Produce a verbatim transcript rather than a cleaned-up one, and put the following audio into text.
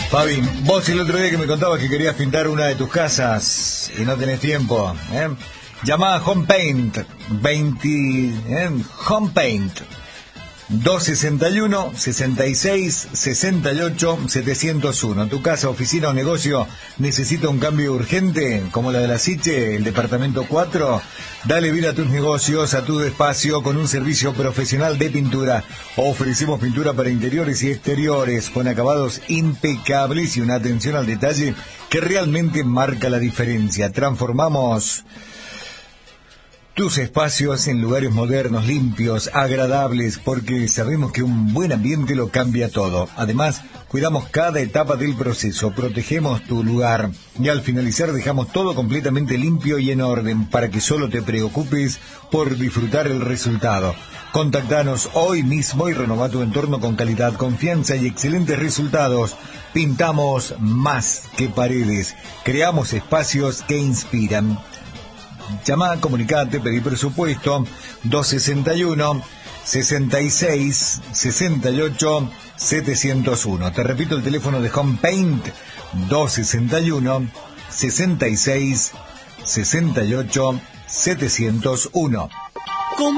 Fabi, vos el otro día que me contabas que querías pintar una de tus casas y no tenés tiempo, ¿eh? Llamá a Home Paint, veinte, ¿eh? Home Paint, dos sesenta y uno, sesenta y seis, sesenta y ocho, setecientos uno. ¿Tu casa, oficina o negocio necesita un cambio urgente, como la de la Siche, el departamento cuatro? Dale vida a tus negocios, a tu espacio, con un servicio profesional de pintura. Ofrecemos pintura para interiores y exteriores, con acabados impecables y una atención al detalle que realmente marca la diferencia. Transformamos tus espacios en lugares modernos, limpios, agradables, porque sabemos que un buen ambiente lo cambia todo. Además, cuidamos cada etapa del proceso, protegemos tu lugar y al finalizar dejamos todo completamente limpio y en orden para que solo te preocupes por disfrutar el resultado. Contactanos hoy mismo y renová tu entorno con calidad, confianza y excelentes resultados. Pintamos más que paredes, creamos espacios que inspiran. Llamá, comunicate, pedí presupuesto, dos sesenta y uno, sesenta y seis, sesenta y ocho, setecientos uno. Te repito el teléfono de Home Paint, dos sesenta y uno, sesenta y seis, sesenta y ocho, setecientos uno.